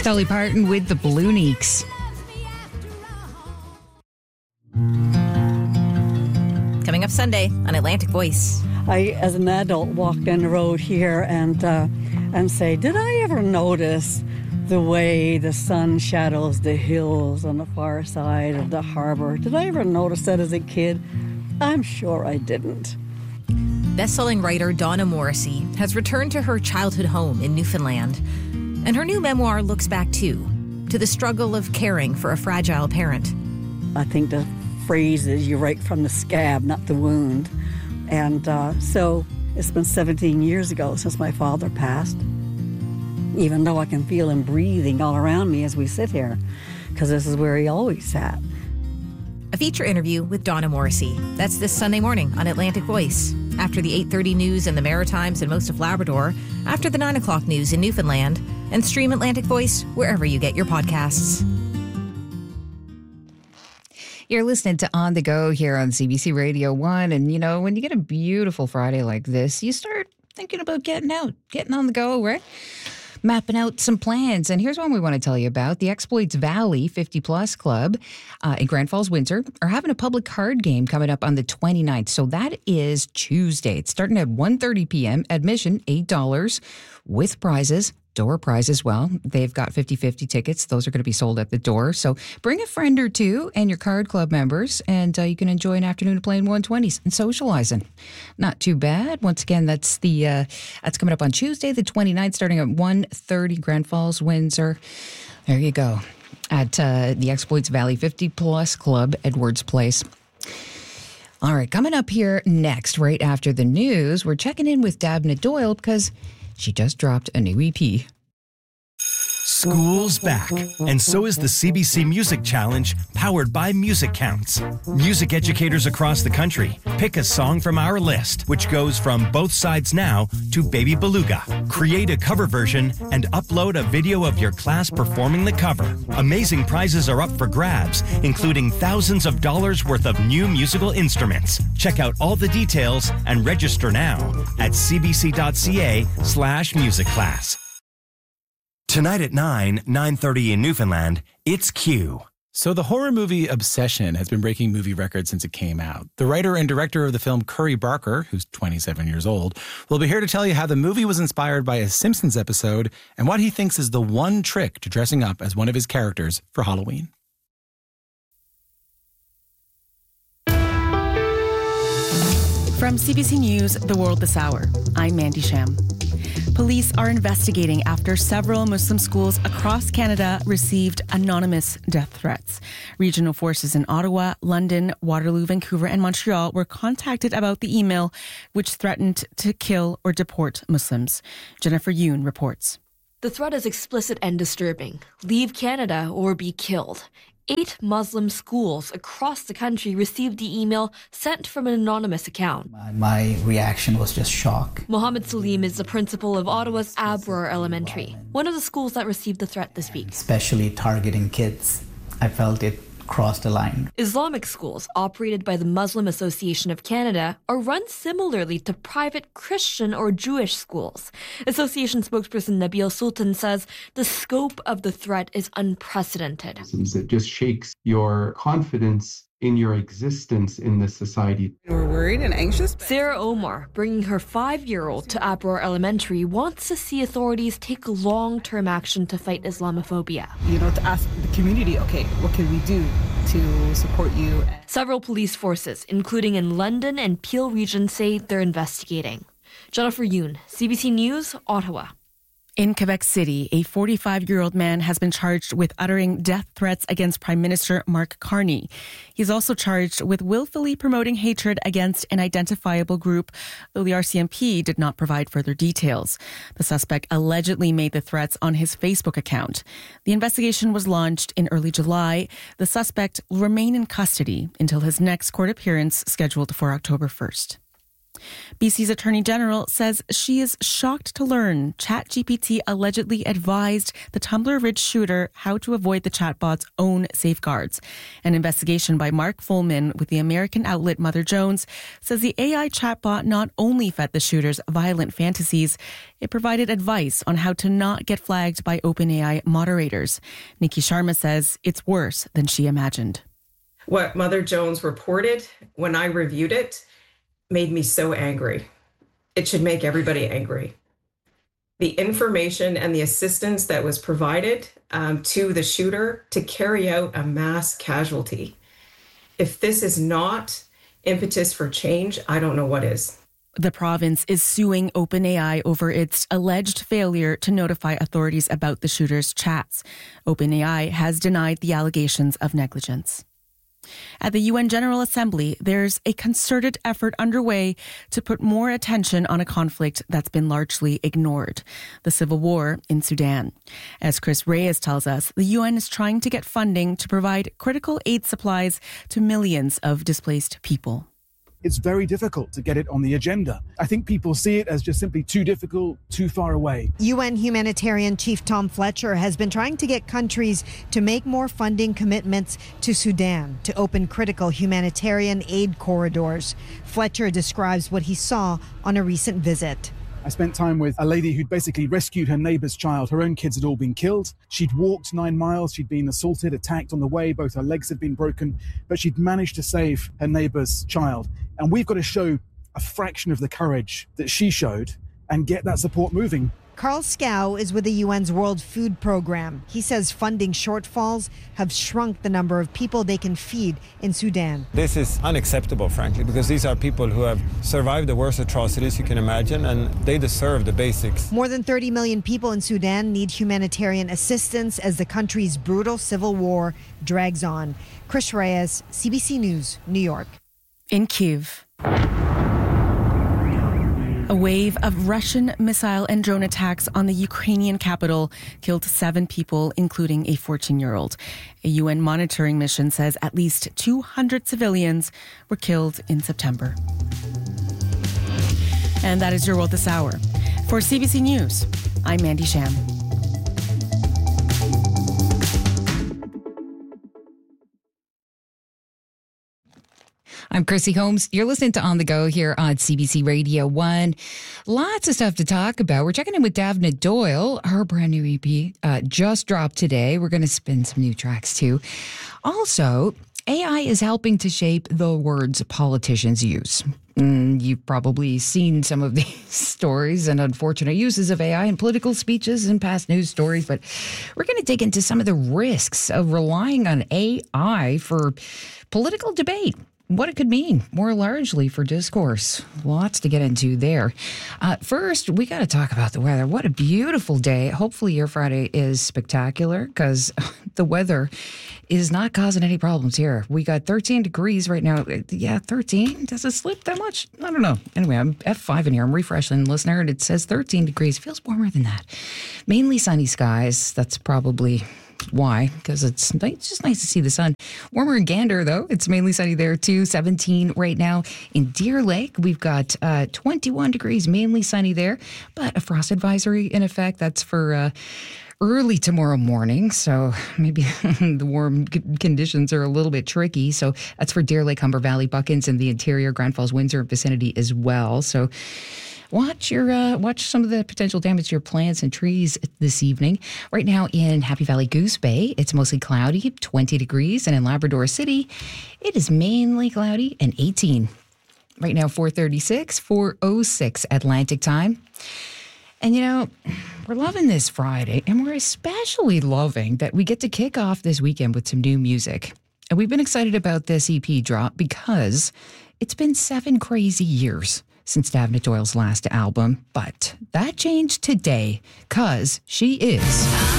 Dolly Parton with the Blueniks. Coming up Sunday on Atlantic Voice. I, as an adult, walk down the road here and say, did I ever notice the way the sun shadows the hills on the far side of the harbor? Did I ever notice that as a kid? I'm sure I didn't. Best-selling writer Donna Morrissey has returned to her childhood home in Newfoundland. And her new memoir looks back, too, to the struggle of caring for a fragile parent. I think the phrase is you write from the scab, not the wound. And so it's been 17 years ago since my father passed, even though I can feel him breathing all around me as we sit here, because this is where he always sat. A feature interview with Donna Morrissey. That's this Sunday morning on Atlantic Voice. After the 8:30 news in the Maritimes and most of Labrador, after the 9 o'clock news in Newfoundland, and stream Atlantic Voice wherever you get your podcasts. You're listening to On the Go here on CBC Radio 1. And, you know, when you get a beautiful Friday like this, you start thinking about getting out, getting on the go, right? Mapping out some plans. And here's one we want to tell you about. The Exploits Valley 50 Plus Club in Grand Falls, Windsor are having a public card game coming up on the 29th. So that is Tuesday. It's starting at 1:30 p.m. Admission, $8 with prizes. Door prize as well. They've got 50-50 tickets. Those are going to be sold at the door. So bring a friend or two and your card club members, and you can enjoy an afternoon of playing 120s and socializing. Not too bad. Once again, that's coming up on Tuesday, the 29th, starting at 1:30, Grand Falls, Windsor. There you go. At the Exploits Valley 50 Plus Club, Edwards Place. All right, coming up here next, right after the news, we're checking in with Dabna Doyle because she just dropped a new EP. School's back, and so is the CBC Music Challenge, powered by Music Counts. Music educators across the country pick a song from our list, which goes from Both Sides Now to Baby Beluga. Create a cover version and upload a video of your class performing the cover. Amazing prizes are up for grabs, including thousands of dollars worth of new musical instruments. Check out all the details and register now at cbc.ca/musicclass. Tonight at 9:30 in Newfoundland, it's Q. So the horror movie Obsession has been breaking movie records since it came out. The writer and director of the film, Curry Barker, who's 27 years old, will be here to tell you how the movie was inspired by a Simpsons episode and what he thinks is the one trick to dressing up as one of his characters for Halloween. From CBC News, The World This Hour, I'm Mandy Sham. Police are investigating after several Muslim schools across Canada received anonymous death threats. Regional forces in Ottawa, London, Waterloo, Vancouver, and Montreal were contacted about the email which threatened to kill or deport Muslims. Jennifer Yoon reports. The threat is explicit and disturbing. Leave Canada or be killed. 8 Muslim schools across the country received the email sent from an anonymous account. My reaction was just shock. Mohammed Salim is the principal of Ottawa's Abror Elementary, one of the schools that received the threat this week. Especially targeting kids. I felt it crossed the line. Islamic schools operated by the Muslim Association of Canada are run similarly to private Christian or Jewish schools. Association spokesperson Nabil Sultan says the scope of the threat is unprecedented. It just shakes your confidence in your existence in this society. We're worried and anxious. Sarah Omar, bringing her 5-year-old to Abror Elementary, wants to see authorities take long-term action to fight Islamophobia. To ask the community, okay, what can we do to support you? Several police forces, including in London and Peel Region, say they're investigating. Jennifer Yoon, CBC News, Ottawa. In Quebec City, a 45-year-old man has been charged with uttering death threats against Prime Minister Mark Carney. He's also charged with willfully promoting hatred against an identifiable group, though the RCMP did not provide further details. The suspect allegedly made the threats on his Facebook account. The investigation was launched in early July. The suspect will remain in custody until his next court appearance scheduled for October 1st. BC's Attorney General says she is shocked to learn ChatGPT allegedly advised the Tumbler Ridge shooter how to avoid the chatbot's own safeguards. An investigation by Mark Fullman with the American outlet Mother Jones says the AI chatbot not only fed the shooter's violent fantasies, it provided advice on how to not get flagged by OpenAI moderators. Nikki Sharma says it's worse than she imagined. What Mother Jones reported when I reviewed it made me so angry. It should make everybody angry. The information and the assistance that was provided to the shooter to carry out a mass casualty. If this is not impetus for change, I don't know what is. The province is suing OpenAI over its alleged failure to notify authorities about the shooter's chats. OpenAI has denied the allegations of negligence. At the UN General Assembly, there's a concerted effort underway to put more attention on a conflict that's been largely ignored, the civil war in Sudan. As Chris Reyes tells us, the UN is trying to get funding to provide critical aid supplies to millions of displaced people. It's very difficult to get it on the agenda. I think people see it as just simply too difficult, too far away. UN humanitarian chief Tom Fletcher has been trying to get countries to make more funding commitments to Sudan to open critical humanitarian aid corridors. Fletcher describes what he saw on a recent visit. I spent time with a lady who'd basically rescued her neighbor's child. Her own kids had all been killed. She'd walked 9 miles. She'd been assaulted, attacked on the way. Both her legs had been broken, but she'd managed to save her neighbor's child. And we've got to show a fraction of the courage that she showed and get that support moving. Carl Scow is with the UN's World Food Program. He says funding shortfalls have shrunk the number of people they can feed in Sudan. This is unacceptable, frankly, because these are people who have survived the worst atrocities you can imagine, and they deserve the basics. More than 30 million people in Sudan need humanitarian assistance as the country's brutal civil war drags on. Chris Reyes, CBC News, New York. In Kyiv, a wave of Russian missile and drone attacks on the Ukrainian capital killed 7 people, including a 14-year-old. A UN monitoring mission says at least 200 civilians were killed in September. And that is your world this hour. For CBC News, I'm Mandy Sham. I'm Chrissy Holmes. You're listening to On the Go here on CBC Radio 1. Lots of stuff to talk about. We're checking in with Davna Doyle. Her brand new EP just dropped today. We're going to spin some new tracks too. Also, AI is helping to shape the words politicians use. You've probably seen some of these stories and unfortunate uses of AI in political speeches and past news stories, but we're going to dig into some of the risks of relying on AI for political debate. What it could mean more largely for discourse. Lots to get into there. First, we got to talk about the weather. What a beautiful day. Hopefully your Friday is spectacular because the weather is not causing any problems here. We got 13 degrees right now. Yeah, 13? Does it slip that much? I don't know. Anyway, I'm F5 in here. I'm refreshing, listener, and it says 13 degrees. It feels warmer than that. Mainly sunny skies. That's probably why, because it's just nice to see the sun. Warmer in Gander, though. It's mainly sunny there, too. 17 right now. In Deer Lake, we've got 21 degrees, mainly sunny there, but a frost advisory in effect. That's for early tomorrow morning, so maybe the warm conditions are a little bit tricky. So that's for Deer Lake, Humber Valley, Buckins, and the interior, Grand Falls, Windsor vicinity as well. So watch some of the potential damage to your plants and trees this evening. Right now in Happy Valley, Goose Bay, it's mostly cloudy, 20 degrees. And in Labrador City, it is mainly cloudy and 18. Right now, 4:36, 4:06 Atlantic time. And, we're loving this Friday, and we're especially loving that we get to kick off this weekend with some new music. And we've been excited about this EP drop because it's been 7 crazy years since Davna Doyle's last album, but that changed today because she is